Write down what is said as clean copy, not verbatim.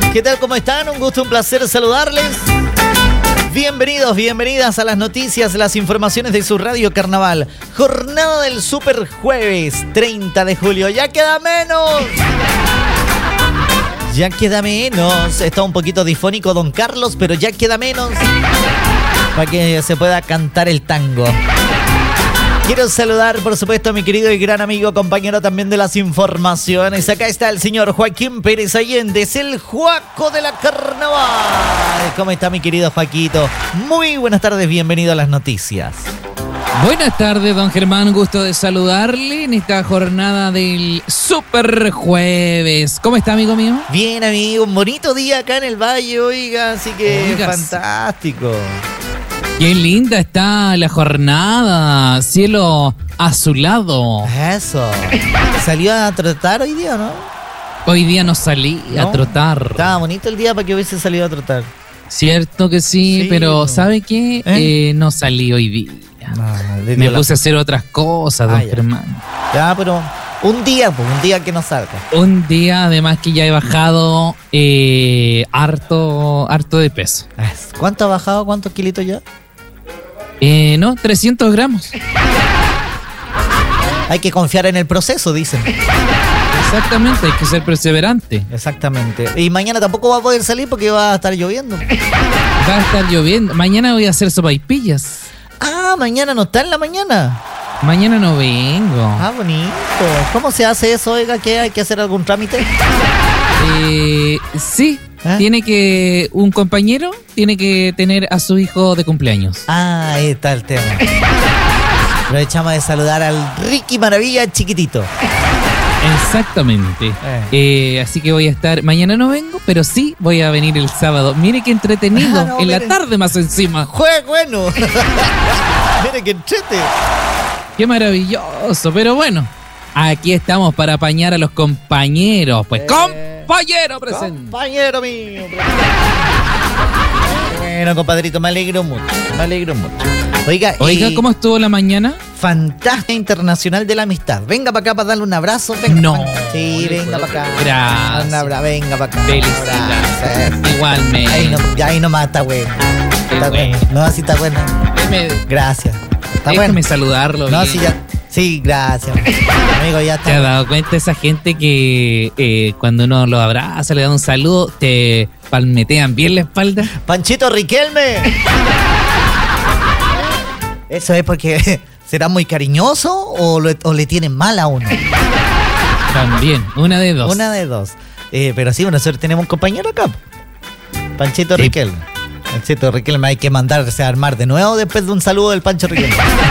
¿Qué tal? ¿Cómo están? Un gusto, un placer saludarles. Bienvenidos, bienvenidas a las noticias, las informaciones de su Radio Carnaval. Jornada del Super Jueves, 30 de julio. ¡Ya queda menos! Ya queda menos. Está un poquito difónico don Carlos, pero ya queda menos para que se pueda cantar el tango. Quiero saludar, por supuesto, a mi querido y gran amigo, compañero también de las informaciones. Acá está el señor Joaquín Pérez Allende, es el Joaco de la Carnaval. ¿Cómo está mi querido Joaquito? Muy buenas tardes, bienvenido a las noticias. Buenas tardes, don Germán, gusto de saludarle en esta jornada del Super Jueves. ¿Cómo está, amigo mío? Bien, amigo, un bonito día acá en el valle, oiga, así que fantástico. Qué linda está la jornada, cielo azulado. Eso. ¿Salió a trotar hoy día, no? Hoy día no salí a trotar. Estaba bonito el día para que hubiese salido a trotar. Cierto que sí, pero ¿sabe qué? No salí hoy día. Me puse a hacer otras cosas, don Germán. Ya, pero un día que no salga. Un día, además que ya he bajado harto de peso. ¿Cuánto ha bajado? ¿Cuántos kilitos ya? 300 gramos. Hay que confiar en el proceso, dicen. Exactamente, hay que ser perseverante. Exactamente. Y mañana tampoco va a poder salir porque va a estar lloviendo. Va a estar lloviendo. Mañana voy a hacer sopaipillas. Ah, mañana no está en la mañana. Mañana no vengo. Ah, bonito. ¿Cómo se hace eso, oiga? ¿Qué hay que hacer algún trámite? Sí. Un compañero tiene que tener a su hijo de cumpleaños. Ah, ahí está el tema. Aprovechamos de saludar al Ricky Maravilla chiquitito. Exactamente. Así que voy a estar... Mañana no vengo, pero sí voy a venir el sábado. Mire qué entretenido. En la tarde más encima. ¡Jue bueno! Mire qué entrete. Qué maravilloso. Pero bueno, aquí estamos para apañar a los compañeros. Pues compañero presente. Compañero mío. Bueno, compadrito, me alegro mucho. Oiga, ¿cómo estuvo la mañana? Fantástica Internacional de la Amistad. Venga para acá para darle un abrazo. Venga. No. Sí, venga para acá. Gracias. Venga para acá. Felicidades. Igualmente. Ahí no mata, güey. Está bueno. No, así está bueno. Gracias. Está bueno. Déjame saludarlo. No, sí, ya. Sí, gracias. Amigo, ya está. ¿Te has dado cuenta esa gente que cuando uno lo abraza, le da un saludo, te palmetean bien la espalda? Panchito Riquelme. ¿Eso es porque será muy cariñoso o le tienen mal a uno? También, una de dos. Pero sí, nosotros tenemos un compañero acá. Panchito Riquelme. Panchito Riquelme hay que mandarse a armar de nuevo después de un saludo del Pancho Riquelme.